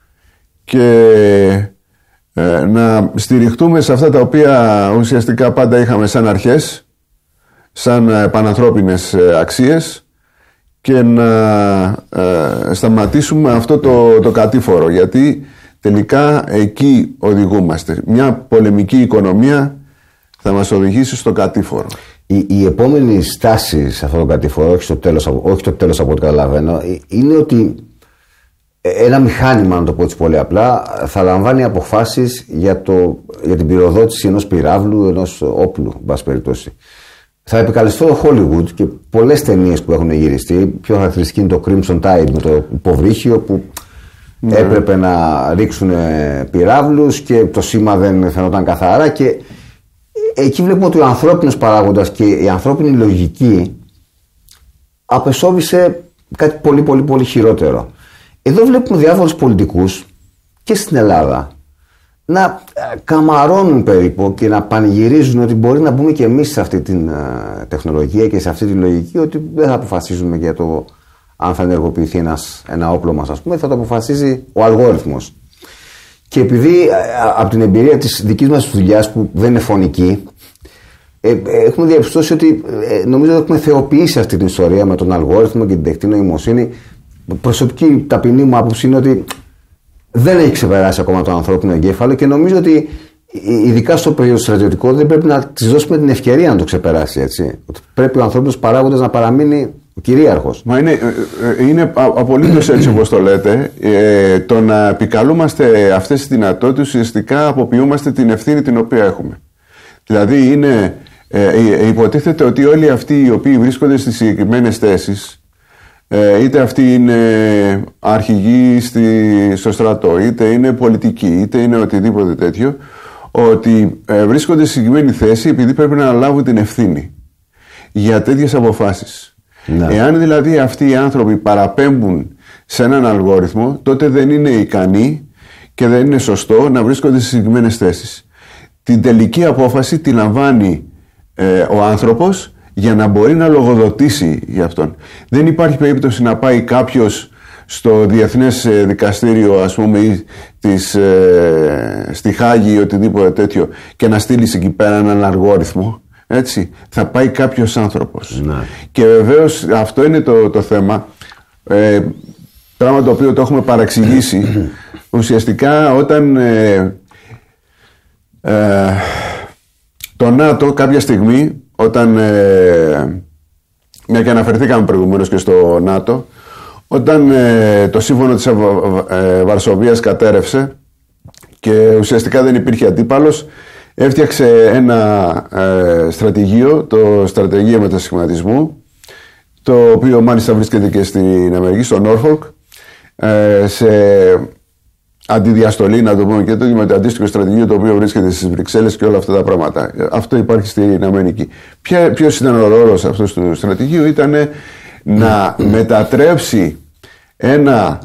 και Ε, να στηριχτούμε σε αυτά τα οποία ουσιαστικά πάντα είχαμε σαν αρχές, σαν ε, πανανθρώπινες ε, αξίες, και να ε, σταματήσουμε αυτό το, το κατήφορο, γιατί τελικά εκεί οδηγούμαστε. Μια πολεμική οικονομία θα μας οδηγήσει στο κατήφορο. Η, η επόμενη στάση σε αυτό το κατήφορο, όχι στο τέλος, όχι το τέλος από ό,τι καταλαβαίνω, είναι ότι ένα μηχάνημα, να το πω έτσι πολύ απλά, θα λαμβάνει αποφάσεις για, το, για την πυροδότηση ενός πυράβλου, ενός όπλου, εν πάση περιπτώσει. Θα επικαλεστώ το Hollywood και πολλές ταινίες που έχουν γυριστεί. Πιο χαρακτηριστική είναι το Crimson Tide με το υποβρύχιο, που ναι. έπρεπε να ρίξουν πυράβλους και το σήμα δεν φαινόταν καθαρά. Και εκεί βλέπουμε ότι ο ανθρώπινος παράγοντας και η ανθρώπινη λογική απεσώβησε κάτι πολύ πολύ πολύ χειρότερο. Εδώ βλέπουμε διάφορους πολιτικούς και στην Ελλάδα να καμαρώνουν περίπου και να πανηγυρίζουν ότι μπορεί να μπούμε και εμείς σε αυτή την τεχνολογία και σε αυτή τη λογική, ότι δεν θα αποφασίζουμε για το αν θα ενεργοποιηθεί ένας, ένα όπλο μας, ας πούμε, θα το αποφασίζει ο αλγόριθμος. Και επειδή από την εμπειρία της δικής μας δουλειάς, που δεν είναι φωνική, ε, έχουμε διαπιστώσει ότι ε, νομίζω ότι έχουμε θεοποιήσει αυτή την ιστορία με τον αλγόριθμο και την τεχνητή νοημοσύνη. Προσωπική ταπεινή μου άποψη είναι ότι δεν έχει ξεπεράσει ακόμα το ανθρώπινο εγκέφαλο, και νομίζω ότι ειδικά στο περίοδο στρατιωτικό δεν πρέπει να της δώσουμε την ευκαιρία να το ξεπεράσει. Έτσι. Ότι πρέπει ο ανθρώπινος παράγοντας να παραμείνει Ο κυρίαρχος. Μα είναι, είναι απολύτως έτσι όπως το λέτε. Ε, το να επικαλούμαστε αυτές τις δυνατότητες, ουσιαστικά αποποιούμαστε την ευθύνη την οποία έχουμε. Δηλαδή είναι, ε, υποτίθεται ότι όλοι αυτοί οι οποίοι βρίσκονται στις συγκεκριμένες θέσεις, ε, είτε αυτοί είναι αρχηγοί στη, στο στρατό, είτε είναι πολιτικοί, είτε είναι οτιδήποτε τέτοιο, ότι ε, βρίσκονται στη συγκεκριμένη θέση επειδή πρέπει να αναλάβουν την ευθύνη για τέτοιες αποφάσεις. Ναι. Εάν δηλαδή αυτοί οι άνθρωποι παραπέμπουν σε έναν αλγόριθμο, τότε δεν είναι ικανοί και δεν είναι σωστό να βρίσκονται σε συγκεκριμένες θέσεις. Την τελική απόφαση τη λαμβάνει ε, ο άνθρωπος για να μπορεί να λογοδοτήσει για αυτόν. Δεν υπάρχει περίπτωση να πάει κάποιος στο Διεθνές Δικαστήριο, ας πούμε, ή της, ε, στη Χάγη ή οτιδήποτε τέτοιο και να στείλει εκεί πέρα έναν αλγόριθμο. Έτσι, θα πάει κάποιος άνθρωπος. Να. Και βεβαίως αυτό είναι το, το θέμα, ε, πράγμα το οποίο το έχουμε παραξηγήσει. Ουσιαστικά όταν ε, ε, το ΝΑΤΟ κάποια στιγμή, όταν ε, μια και αναφερθήκαμε προηγουμένως και στο ΝΑΤΟ, όταν ε, το σύμφωνο της ε, Βαρσοβίας κατέρευσε και ουσιαστικά δεν υπήρχε αντίπαλος, έφτιαξε ένα ε, στρατηγείο, το στρατηγείο μετασχηματισμού, το οποίο μάλιστα βρίσκεται και στην Αμερική, στο Νόρφολκ, ε, σε αντιδιαστολή, να το πούμε και το, με το αντίστοιχο στρατηγείο το οποίο βρίσκεται στις Βρυξέλλες και όλα αυτά τα πράγματα. Αυτό υπάρχει στην Αμερική. Ποια, ποιος ήταν ο ρόλος αυτού του στρατηγείου? Ήταν να μετατρέψει ένα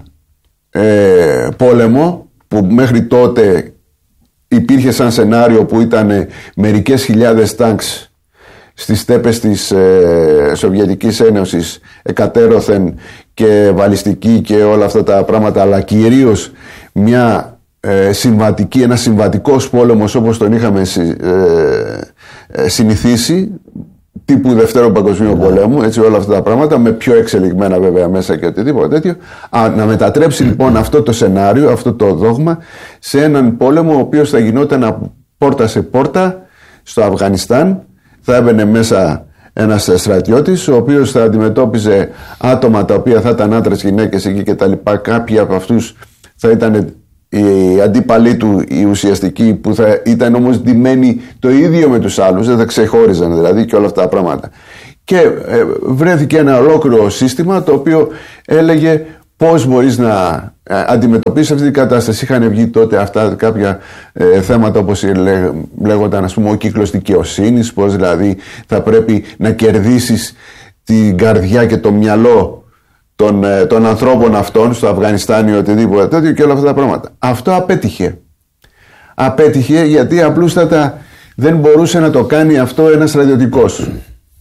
ε, πόλεμο που μέχρι τότε υπήρχε σαν σενάριο που ήταν μερικές χιλιάδες τάγκς στις στέπες της ε, Σοβιετικής Ένωσης εκατέρωθεν και βαλιστική και όλα αυτά τα πράγματα, αλλά κυρίως μια ε, συμβατική, ένα συμβατικός πόλεμος όπως τον είχαμε ε, ε, συνηθίσει, τύπου Δευτέρου Παγκοσμίου yeah. Πολέμου, έτσι, όλα αυτά τα πράγματα, με πιο εξελιγμένα βέβαια μέσα και οτιδήποτε τέτοιο. Α, να μετατρέψει λοιπόν αυτό το σενάριο, αυτό το δόγμα, σε έναν πόλεμο ο οποίος θα γινόταν από πόρτα σε πόρτα στο Αφγανιστάν. Θα έμπαινε μέσα ένας στρατιώτης, ο οποίος θα αντιμετώπιζε άτομα τα οποία θα ήταν άντρες, γυναίκες εκεί και τα λοιπά. Κάποιοι από αυτούς θα ήταν οι αντίπαλοι του, οι ουσιαστικοί, που θα ήταν όμως ντυμένοι το ίδιο με τους άλλους, δεν θα ξεχώριζαν δηλαδή και όλα αυτά τα πράγματα. Και ε, βρέθηκε ένα ολόκληρο σύστημα το οποίο έλεγε πώς μπορείς να ε, αντιμετωπίσεις αυτή την κατάσταση. Είχαν βγει τότε αυτά κάποια ε, θέματα όπως λέ, λέγονταν, ας πούμε, ο κύκλος δικαιοσύνης, πώς δηλαδή θα πρέπει να κερδίσεις την καρδιά και το μυαλό Των, των ανθρώπων αυτών στο Αφγανιστάν ή οτιδήποτε τέτοιο και όλα αυτά τα πράγματα. Αυτό απέτυχε. Απέτυχε γιατί απλούστατα δεν μπορούσε να το κάνει αυτό ένας στρατιωτικός.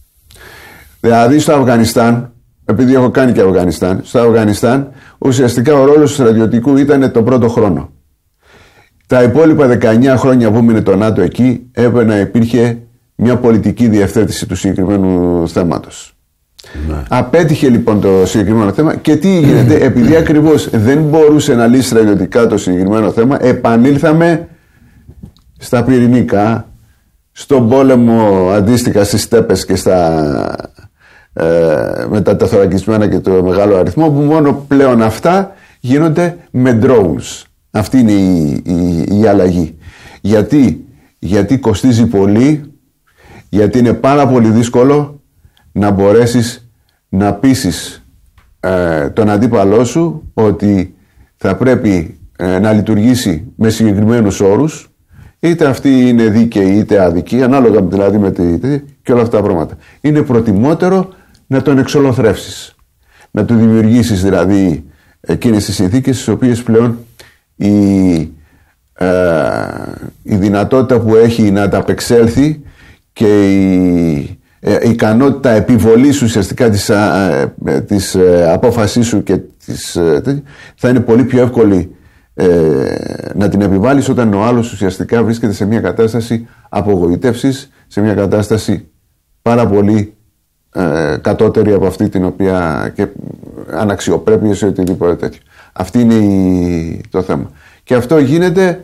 Δηλαδή στο Αφγανιστάν, επειδή έχω κάνει και Αφγανιστάν, στο Αφγανιστάν ουσιαστικά ο ρόλος του στρατιωτικού ήταν το πρώτο χρόνο. Τα υπόλοιπα δεκαεννιά χρόνια που μείνε το ΝΑΤΟ εκεί, έπρεπε να υπήρχε μια πολιτική διευθέτηση του συγκεκριμένου θέματος. Ναι. Απέτυχε λοιπόν το συγκεκριμένο θέμα και τι γίνεται? Επειδή ακριβώς δεν μπορούσε να λύσει στρατιωτικά το συγκεκριμένο θέμα, επανήλθαμε στα πυρηνικά, στον πόλεμο αντίστοιχα στις στέπες και στα, ε, με τα τεθωρακισμένα και το μεγάλο αριθμό, που μόνο πλέον αυτά γίνονται με drones. Αυτή είναι η, η, η αλλαγή. Γιατί? Γιατί κοστίζει πολύ, γιατί είναι πάρα πολύ δύσκολο να μπορέσεις να πείσεις ε, τον αντίπαλό σου ότι θα πρέπει ε, να λειτουργήσει με συγκεκριμένους όρους, είτε αυτή είναι δίκαιη είτε αδική, ανάλογα δηλαδή με τη, και όλα αυτά τα πράγματα. Είναι προτιμότερο να τον εξολοθρεύσεις, να του δημιουργήσεις δηλαδή εκείνες τις συνθήκες στις οποίες πλέον η, ε, η δυνατότητα που έχει να ανταπεξέλθει και η η ικανότητα επιβολής ουσιαστικά της, α, της ε, απόφασής σου και της, ε, θα είναι πολύ πιο εύκολη ε, να την επιβάλλεις όταν ο άλλος ουσιαστικά βρίσκεται σε μια κατάσταση απογοήτευσης, σε μια κατάσταση πάρα πολύ ε, κατώτερη από αυτή την οποία και αναξιοπρέπειες ή οτιδήποτε τέτοιο. Αυτή είναι η, το θέμα. Και αυτό γίνεται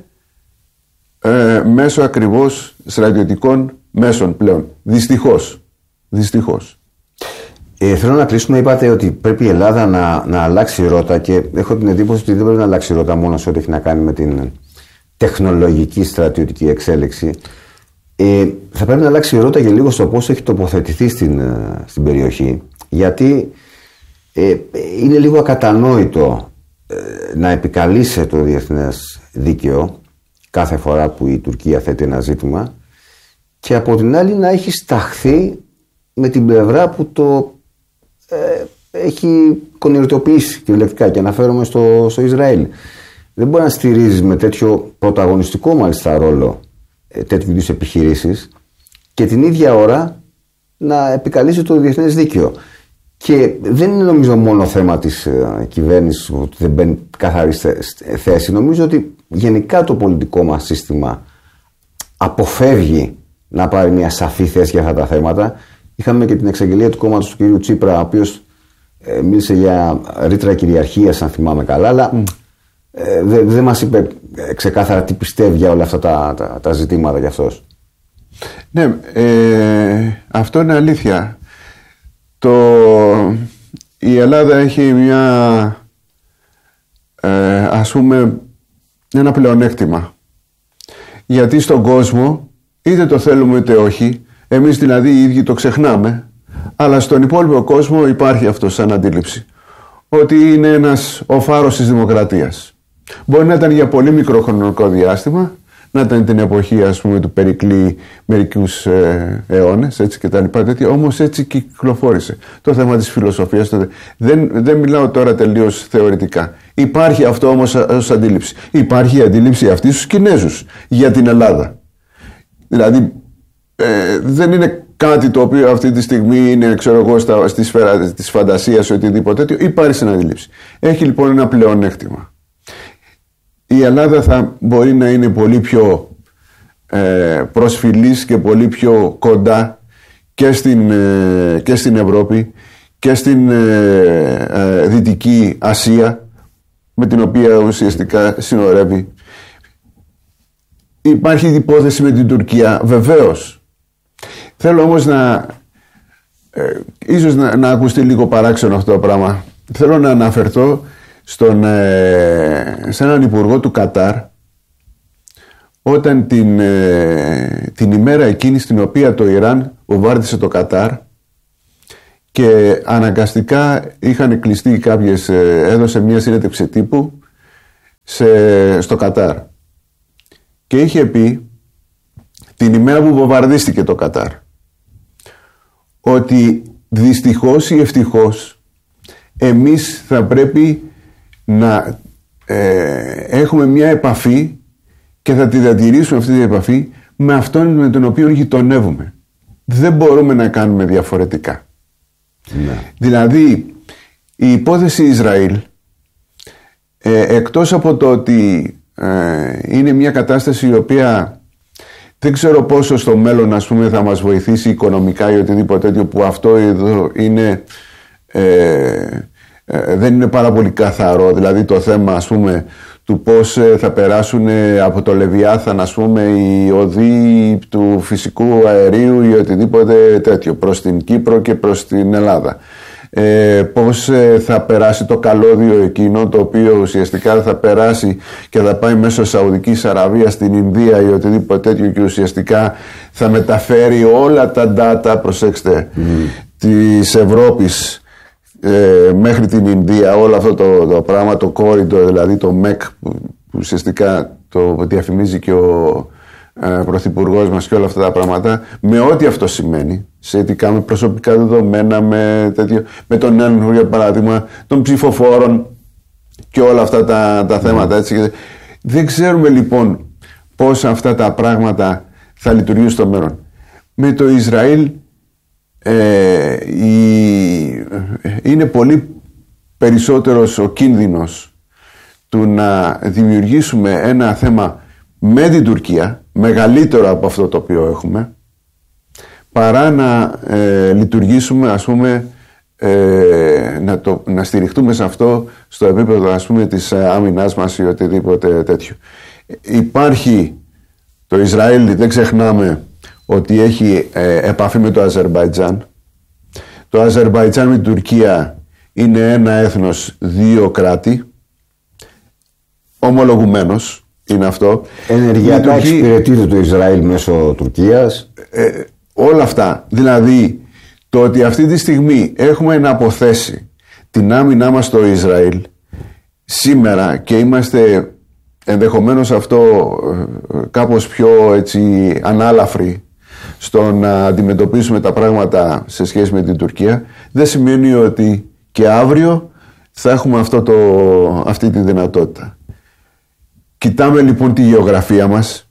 ε, μέσω ακριβώς στρατιωτικών μέσων πλέον. Δυστυχώς. Δυστυχώς. Ε, θέλω να κλείσουμε. Είπατε ότι πρέπει η Ελλάδα να, να αλλάξει ρότα και έχω την εντύπωση ότι δεν πρέπει να αλλάξει ρότα μόνο σε ό,τι έχει να κάνει με την τεχνολογική στρατιωτική εξέλιξη. Ε, θα πρέπει να αλλάξει ρότα και λίγο στο πώς έχει τοποθετηθεί στην, στην περιοχή, γιατί ε, είναι λίγο ακατανόητο ε, να επικαλείσαι το διεθνές δίκαιο κάθε φορά που η Τουρκία θέτει ένα ζήτημα και από την άλλη να έχει σταχθεί με την πλευρά που το ε, έχει κονιορτοποιήσει κυριολεκτικά, και αναφέρομαι στο, στο Ισραήλ. Δεν μπορεί να στηρίζεις με τέτοιο πρωταγωνιστικό μάλιστα ρόλο ε, τέτοιου είδους επιχειρήσεις και την ίδια ώρα να επικαλείσαι το διεθνές δίκαιο. Και δεν είναι νομίζω μόνο θέμα της ε, κυβέρνησης ότι δεν μπαίνει καθαρή θέση. Νομίζω ότι γενικά το πολιτικό μας σύστημα αποφεύγει να πάρει μια σαφή θέση για αυτά τα θέματα. Είχαμε και την εξαγγελία του κόμματος του κ. Τσίπρα, ο οποίος ε, μίλησε για ρήτρα κυριαρχίας, αν θυμάμαι καλά, αλλά mm. ε, δεν δε μας είπε ξεκάθαρα τι πιστεύει για όλα αυτά τα, τα, τα ζητήματα για αυτός. Ναι, ε, αυτό είναι αλήθεια. Το, η Ελλάδα έχει μια, ε, ας πούμε, ένα πλεονέκτημα. Γιατί στον κόσμο, είτε το θέλουμε είτε όχι, εμείς δηλαδή οι ίδιοι το ξεχνάμε, αλλά στον υπόλοιπο κόσμο υπάρχει αυτό σαν αντίληψη. Ότι είναι ένας ο φάρος της δημοκρατίας. Μπορεί να ήταν για πολύ μικρό χρονικό διάστημα, να ήταν την εποχή, ας πούμε, του Περικλή μερικούς ε, αιώνες, έτσι και τα λοιπά τέτοια, όμως έτσι κυκλοφόρησε. Το θέμα της φιλοσοφίας, το... δεν, δεν μιλάω τώρα τελείως θεωρητικά. Υπάρχει αυτό όμως ως αντίληψη. Υπάρχει η αντίληψη αυτή στους Κινέζους για την Ελλάδα. Δηλαδή, ε, δεν είναι κάτι το οποίο αυτή τη στιγμή είναι, ξέρω εγώ, στα, στη σφαίρα της φαντασίας ή οτιδήποτε τέτοιο. Υπάρχει στην αντίληψη. Έχει λοιπόν ένα πλεονέκτημα. Η Ελλάδα θα μπορεί να είναι πολύ πιο ε, προσφυλής και πολύ πιο κοντά και στην, ε, και στην Ευρώπη και στην ε, ε, Δυτική Ασία, με την οποία ουσιαστικά συνορεύει. Υπάρχει υπόθεση με την Τουρκία, βεβαίως. Θέλω όμως να ε, ίσως να, να ακουστεί λίγο παράξενο αυτό το πράγμα. Θέλω να αναφερθώ στον, ε, σε έναν υπουργό του Κατάρ, όταν την, ε, την ημέρα εκείνη στην οποία το Ιράν βομβάρδισε το Κατάρ και αναγκαστικά είχαν κλειστεί κάποιες, ε, έδωσε μια συνέντευξη τύπου σε, στο Κατάρ και είχε πει την ημέρα που βομβαρδίστηκε το Κατάρ ότι δυστυχώς ή ευτυχώς εμείς θα πρέπει να ε, έχουμε μια επαφή και θα τη διατηρήσουμε αυτή την επαφή με αυτόν με τον οποίο γειτονεύουμε. Δεν μπορούμε να κάνουμε διαφορετικά. Ναι. Δηλαδή η υπόθεση Ισραήλ ε, εκτός από το ότι ε, είναι μια κατάσταση η οποία δεν ξέρω πόσο στο μέλλον, ας πούμε, θα μας βοηθήσει οικονομικά ή οτιδήποτε τέτοιο, που αυτό εδώ είναι ε, Ε, δεν είναι πάρα πολύ καθαρό, δηλαδή το θέμα, ας πούμε, του πώς ε, θα περάσουν ε, από το Λεβιάθαν, ας πούμε, οι οδοί του φυσικού αερίου ή οτιδήποτε τέτοιο προς την Κύπρο και προς την Ελλάδα. Ε, πώς ε, θα περάσει το καλώδιο εκείνο, το οποίο ουσιαστικά θα περάσει και θα πάει μέσω Σαουδικής Αραβίας στην Ινδία ή οτιδήποτε τέτοιο, και ουσιαστικά θα μεταφέρει όλα τα data, προσέξτε, mm. της Ευρώπης Ε, μέχρι την Ινδία, όλο αυτό το, το πράγμα, το corridor, δηλαδή το ΜΕΚ που, που ουσιαστικά το διαφημίζει και ο ε, πρωθυπουργός μας και όλα αυτά τα πράγματα, με ό,τι αυτό σημαίνει, σχετικά με προσωπικά δεδομένα, με, τέτοιο, με τον έλεγχο, για παράδειγμα, των ψηφοφόρων και όλα αυτά τα, τα θέματα, έτσι. Δεν ξέρουμε λοιπόν πώς αυτά τα πράγματα θα λειτουργήσουν στο μέλλον. Με το Ισραήλ Ε, η, είναι πολύ περισσότερος ο κίνδυνος του να δημιουργήσουμε ένα θέμα με την Τουρκία, μεγαλύτερο από αυτό το οποίο έχουμε, παρά να ε, λειτουργήσουμε, ας πούμε, ε, να, το, να στηριχτούμε σε αυτό στο επίπεδο, ας πούμε, της άμυνάς μας ή οτιδήποτε τέτοιο. Υπάρχει το Ισραήλ, δεν ξεχνάμε ότι έχει ε, επαφή με το Αζερμπαϊτζάν, το Το Αζερμπαϊτζάν με την Τουρκία είναι ένα έθνος, δύο κράτη. Ομολογουμένος είναι αυτό. Ενεργειακά εξυπηρετείται το Ισραήλ μέσω Τουρκίας. Ε, όλα αυτά. Δηλαδή, το ότι αυτή τη στιγμή έχουμε να αποθέσει την άμυνά μας στο Ισραήλ σήμερα και είμαστε ενδεχομένως αυτό κάπως πιο έτσι ανάλαφροι στο να αντιμετωπίσουμε τα πράγματα σε σχέση με την Τουρκία, δεν σημαίνει ότι και αύριο θα έχουμε αυτό το, αυτή τη δυνατότητα. Κοιτάμε λοιπόν τη γεωγραφία μας,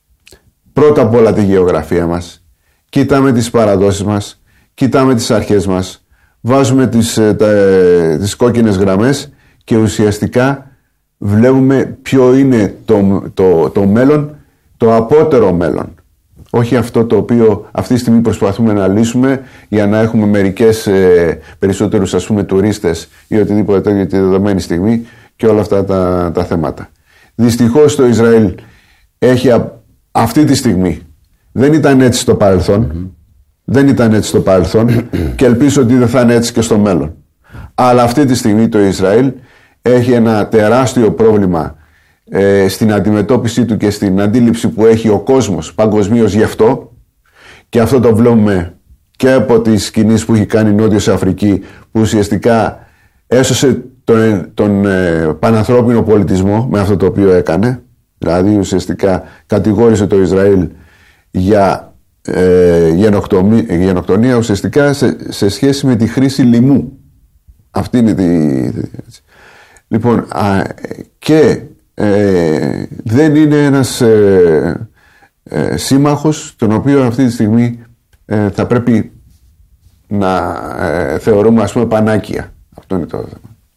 πρώτα απ' όλα τη γεωγραφία μας, κοιτάμε τις παραδόσεις μας, κοιτάμε τις αρχές μας, βάζουμε τις, τα, τις κόκκινες γραμμές και ουσιαστικά βλέπουμε ποιο είναι το, το, το μέλλον, το απότερο μέλλον. Όχι αυτό το οποίο αυτή τη στιγμή προσπαθούμε να λύσουμε για να έχουμε μερικές ε, περισσότερους ας πούμε τουρίστες ή οτιδήποτε τέτοιο τη δεδομένη στιγμή και όλα αυτά τα, τα θέματα. Δυστυχώς το Ισραήλ έχει α, αυτή τη στιγμή, δεν ήταν έτσι στο παρελθόν, mm-hmm. δεν ήταν έτσι στο παρελθόν και ελπίζω ότι δεν θα είναι έτσι και στο μέλλον. Αλλά αυτή τη στιγμή το Ισραήλ έχει ένα τεράστιο πρόβλημα ε, στην αντιμετώπιση του και στην αντίληψη που έχει ο κόσμος παγκοσμίως γι' αυτό, και αυτό το βλέπουμε και από τις κινήσεις που έχει κάνει η Νότιος Αφρική, που ουσιαστικά έσωσε τον, τον ε, πανανθρώπινο πολιτισμό με αυτό το οποίο έκανε. Δηλαδή ουσιαστικά κατηγόρησε το Ισραήλ για ε, γενοκτονία ουσιαστικά σε, σε σχέση με τη χρήση λοιμού. Αυτή είναι τη... Λοιπόν, α, και ε, δεν είναι ένας ε, ε, σύμμαχος τον οποίο αυτή τη στιγμή ε, θα πρέπει να ε, θεωρούμε ας πούμε πανάκια. Αυτό είναι το θέμα.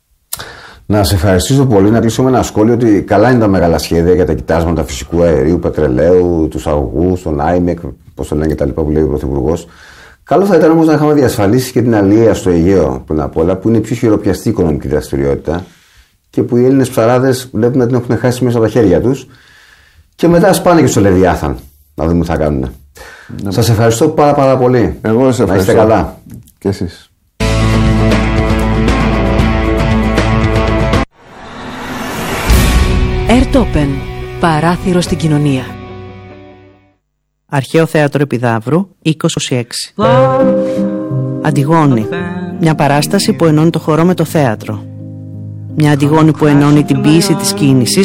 Να σε ευχαριστήσω πολύ. Να κλείσω με ένα σχόλιο ότι καλά είναι τα μεγάλα σχέδια για τα κοιτάσματα φυσικού αερίου, πετρελαίου, τους αγωγούς, τον άιμεκ, πώς το λένε και τα λοιπά που λέει ο Πρωθυπουργός. Καλό θα ήταν όμως να είχαμε διασφαλίσει και την αλληλεία στο Αιγαίο πριν απ' όλα, που είναι η πιο χειροπιαστή οικονομική δραστηριότητα και που οι Έλληνες ψαράδες βλέπουμε να την έχουν χάσει μέσα από τα χέρια τους. Και μετά ας πάνε και στο Λεβιάθαν να δούμε τι θα κάνουν. Ναι. Σας ευχαριστώ πάρα πάρα πολύ. Εγώ σας ευχαριστώ. Να είστε καλά. Και εσείς. Ερτόπεν. Παράθυρο στην κοινωνία. Αρχαίο Θέατρο Επιδαύρου, είκοσι είκοσι έξι. Αντιγόνη. Μια παράσταση που ενώνει το χορό με το θέατρο. Μια Αντιγόνη που ενώνει την ποίηση της κίνησης